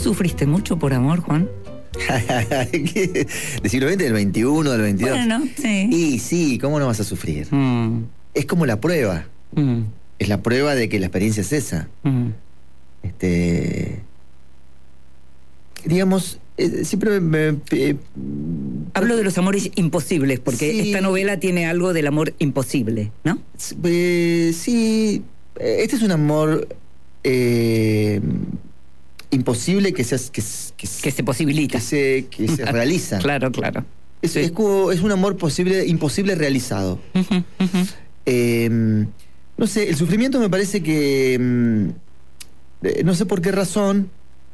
sufriste mucho por amor, Juan? ¿Del siglo XX, del XXI, del XXII? Bueno, sí. Y sí, ¿cómo no vas a sufrir? Es como la prueba. Es la prueba de que la experiencia es esa. Digamos, siempre hablo de los amores imposibles, porque sí, esta novela tiene algo del amor imposible, ¿no? Sí, este es un amor imposible que se posibilita. Que se realiza. Claro, claro. Es un amor imposible realizado. No sé, el sufrimiento me parece que no sé por qué razón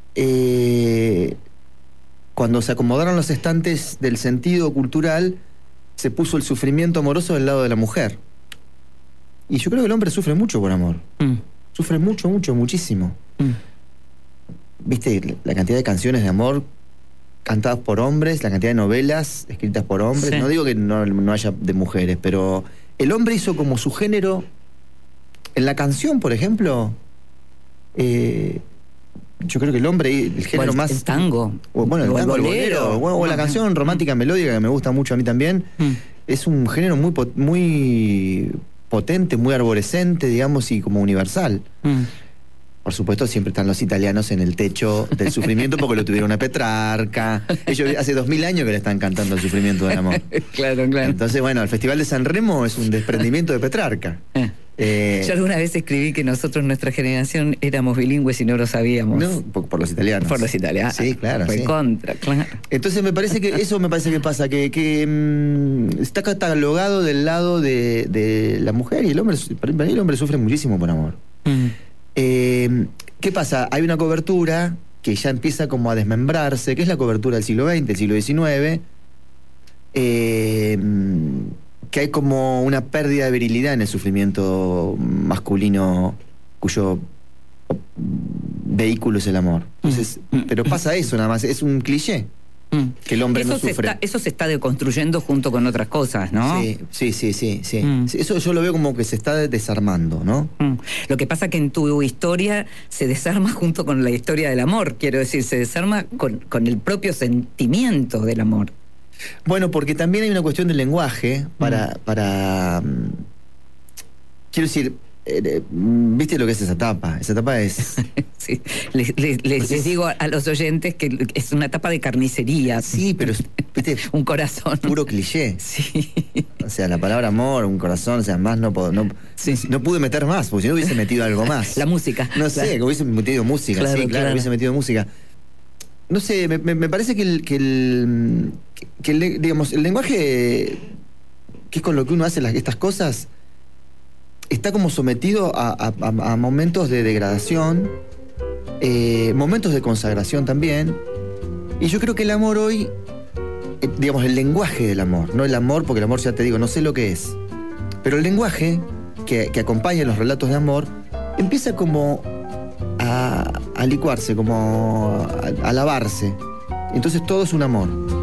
cuando se acomodaron los estantes del sentido cultural se puso el sufrimiento amoroso del lado de la mujer. Y yo creo que el hombre sufre mucho por amor. Sufre mucho, muchísimo. ¿Viste la cantidad de canciones de amor cantadas por hombres, la cantidad de novelas escritas por hombres? Sí. No digo que no haya de mujeres, pero el hombre hizo como su género. En la canción, por ejemplo, yo creo que el hombre, el género más... El tango. El tango, el bolero. O la canción romántica melódica, que me gusta mucho a mí también. Es un género muy potente, muy arborescente, digamos, y como universal. Por supuesto, siempre están los italianos en el techo del sufrimiento porque lo tuvieron a Petrarca. Ellos hace 2000 años que le están cantando el sufrimiento del amor. Claro. Entonces, bueno, el Festival de San Remo es un desprendimiento de Petrarca. Yo alguna vez escribí que nosotros, nuestra generación, éramos bilingües y no lo sabíamos. No, por los italianos. Por los italianos. Sí, claro. Recontra, claro. Entonces me parece que pasa, que está catalogado del lado de la mujer, y el hombre, para mí el hombre sufre muchísimo por amor. ¿Qué pasa? Hay una cobertura que ya empieza como a desmembrarse, que es la cobertura del siglo XX, del siglo XIX, que hay como una pérdida de virilidad en el sufrimiento masculino cuyo vehículo es el amor. Entonces, pero pasa eso nada más, es un cliché. Que el hombre no sufre. Eso se está deconstruyendo junto con otras cosas, ¿no? Sí. Eso yo lo veo como que se está desarmando, ¿no? Lo que pasa que en tu historia se desarma junto con la historia del amor, quiero decir, se desarma con el propio sentimiento del amor. Bueno, porque también hay una cuestión del lenguaje para quiero decir, ¿viste lo que es esa tapa? Esa tapa es... Sí, les digo a los oyentes que es una tapa de carnicería. Sí, pero ¿viste? Un corazón. Puro cliché. Sí. O sea, la palabra amor, un corazón, o sea, más no pude meter más, porque si no hubiese metido algo más. La música. No sé, que hubiese metido música, claro, hubiese metido música. No sé, me parece digamos, el lenguaje, que es con lo que uno hace estas cosas, está como sometido a momentos de degradación, momentos de consagración también. Y yo creo que el amor hoy, digamos, el lenguaje del amor, no el amor, porque el amor, ya te digo, no sé lo que es, pero el lenguaje que acompaña los relatos de amor empieza como a licuarse, como a lavarse. Entonces todo es un amor.